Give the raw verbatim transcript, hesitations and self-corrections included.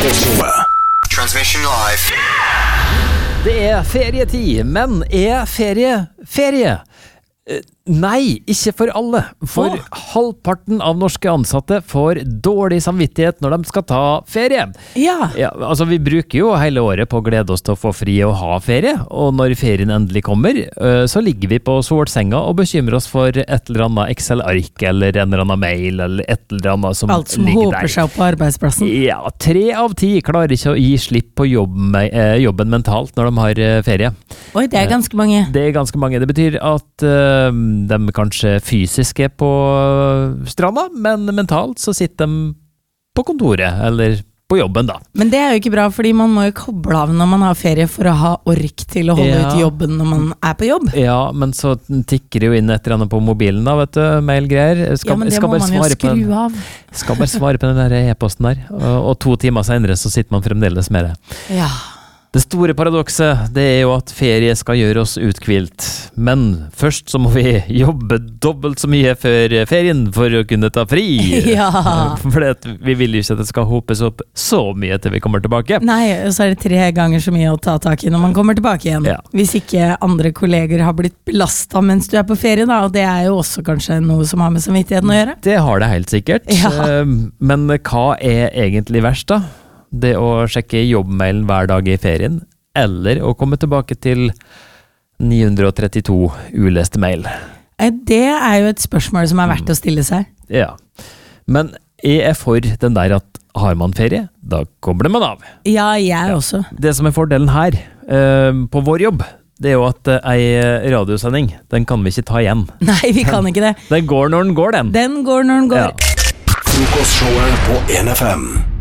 Transmission live. Det er ferietid, men er ferie ferie? Eh, Nei, ikke for alle. For Åh. halvparten av norske ansatte får dårlig samvittighet når de skal ta ferie. Ja. Ja, altså vi bruker jo hele året på å glede oss til å få fri og ha ferie, og når ferien endelig kommer, øh, så ligger vi på solsenga og bekymrer oss for et eller annet Excel-ark, eller en eller annen mail, eller et eller annet som, Alt som ligger håper der. seg opp på arbeidsplassen. Ja, tre av ti klarer ikke å gi slipp på jobb, eh, jobben mentalt når de har eh, ferie. Oi, det er ganske mange. Det er ganske mange. Det betyr at øh, de kanskje fysisk er på stranda, men mentalt så sitter de på kontoret, eller på jobben da. Men det er jo ikke bra, fordi man må jo koble av når man har ferie for å ha ork til å holde Ja. ut jobben når man er på jobb. Ja, men så tikker det jo inn et eller annet på mobilen da, vet du, mailgreier. Skal, Ja, men det skal må bare man jo svare på den- skru av. Skal bare svare på den der e-posten der, og, og to timer senere så sitter man fremdeles med det. Ja. Det store paradokset, det er jo at ferie skal gjøre oss utkvilt. Men først så må vi jobbe dobbelt så mye før ferien for å kunne ta fri. Ja. For det, vi vil jo ikke at det skal hopes opp så mye til vi kommer tilbake. Nei, og så er det tre ganger så mye å ta tak i når man kommer tilbake igjen. Ja. Hvis ikke andre kolleger har blitt belastet mens du er på ferie, da, og det er jo også kanskje noe som har med samvittigheten å gjøre. Det har det helt sikkert. Ja. Eh, Men hva er egentlig verst da? Det å sjekke jobbmailen hver dag i ferien, eller å komme tilbake til ni hundre trettito uleste mail. Eh, Det er jo et spørsmål som er verdt å stille seg. Ja. Men jeg er for den der at har man ferie, da kobler man av. Ja, jeg også. Det som er fordelen her, eh, på vår jobb, det er jo at eh, ei radiosending, den kan vi ikke ta igjen. Nei, vi kan ikke det. Den går når den går, den. Den går når den går. Ja. Frokostshowet på en F M.